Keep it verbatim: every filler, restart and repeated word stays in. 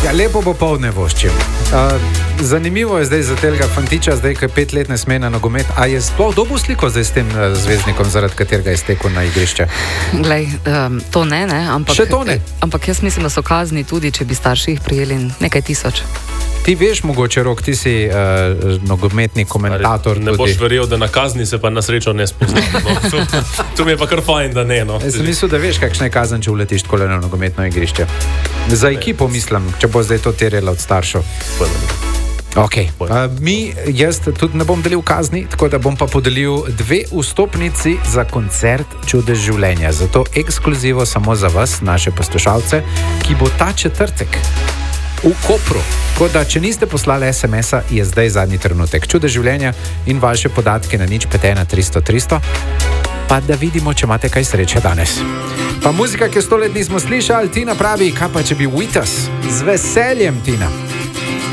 Ja, lepo popoldne voščim. Uh, zanimivo je zdaj za tega fantiča, zdaj, ki pet let ne sme na nogomet. A je sploh dobil sliko zdaj s tem uh, zvezdnikom, zaradi katerega je stekel na igrišče? Glej, um, to ne, ne, ampak... Še to ne? Ampak jaz mislim, da so kazni tudi, če bi starši jih prijeli nekaj tisoč. Ti veš mogoče, Rok, ti si uh, nogometni komentator. Ne tudi. boš verjel, da na kazni se pa na srečo ne spoznam. No. To, to mi je pa kar fajn, da ne. No. Jaz sem mislil, da veš, kakšna je kazen, če uletiš tako na nogometno igrišče. Za ekipo mislim, če bo zdaj to terjala od staršev. Okay. Uh, mi, jaz tudi ne bom delil kazni, tako da bom pa podelil dve vstopnici za koncert Čudež življenja. Zato ekskluzivo samo za vas, naše poslušalce, ki bo ta četrtek v Kopru. Tako da, če niste poslali es em es-a, je zdaj zadnji trenutek. Čudež življenja in vaše podatke na nič pet ena tristo tristo. Pa da vidimo, če imate kaj sreče danes. Pa muzika, ki sto let nismo slišali, Tina pravi, kaj pa če bi With Us? Z veseljem, Tina.